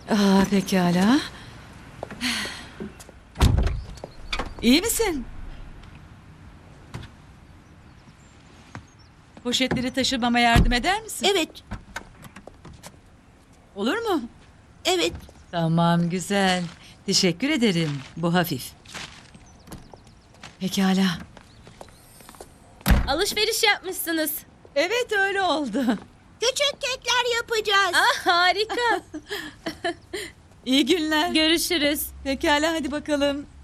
Pekala. İyi misin? Poşetleri taşımama yardım eder misin? Evet, Olur mu? evet. Tamam, güzel. Teşekkür ederim. Bu hafif. Pekala. Alışveriş yapmışsınız. Evet, öyle oldu. Küçük kekler yapacağız. Harika. İyi günler. Görüşürüz. Pekala, hadi bakalım.